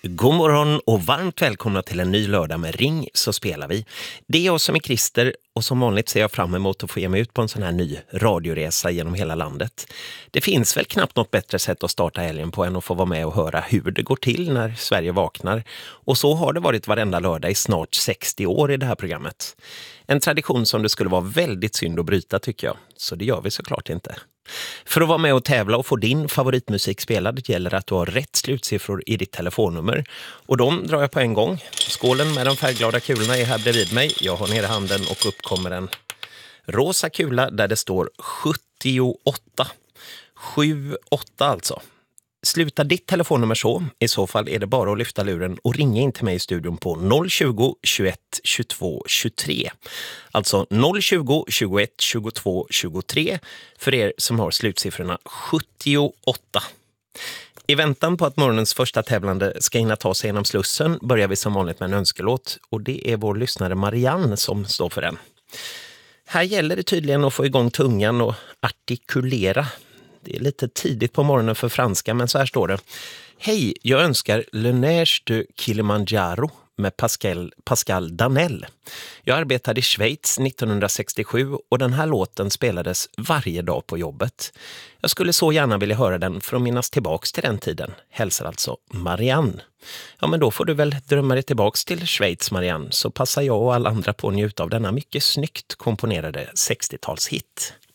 God morgon och varmt välkomna till en ny lördag med Ring så spelar vi. Det är jag som är Christer och som vanligt ser jag fram emot att få ge mig ut på en sån här ny radioresa genom hela landet. Det finns väl knappt något bättre sätt att starta helgen på än att få vara med och höra hur det går till när Sverige vaknar. Och så har det varit varenda lördag i snart 60 år i det här programmet. En tradition som det skulle vara väldigt synd att bryta tycker jag, så det gör vi såklart inte. För att vara med och tävla och få din favoritmusik spelad gäller att du har rätt slutsiffror i ditt telefonnummer. Och de drar jag på en gång. Skålen med de färgglada kulorna är här bredvid mig. Jag har ner handen och upp kommer en rosa kula där det står 78. 78 alltså. Sluta ditt telefonnummer så. I så fall är det bara att lyfta luren och ringa in till mig i studion på 020 21 22 23. Alltså 020 21 22 23 för er som har slutsiffrorna 78. I väntan på att morgonens första tävlande ska hinna ta sig genom Slussen börjar vi som vanligt med en önskelåt och det är vår lyssnare Marianne som står för den. Här gäller det tydligen att få igång tungan och artikulera. Det är lite tidigt på morgonen för franska, men så här står det. Hej, jag önskar Le Neige de Kilimanjaro med Pascal Danel. Jag arbetade i Schweiz 1967 och den här låten spelades varje dag på jobbet. Jag skulle så gärna vilja höra den för att minnas tillbaks till den tiden. Hälsar alltså Marianne. Ja, men då får du väl drömma dig tillbaks till Schweiz, Marianne, så passar jag och alla andra på att njuta av denna mycket snyggt komponerade 60-talshit.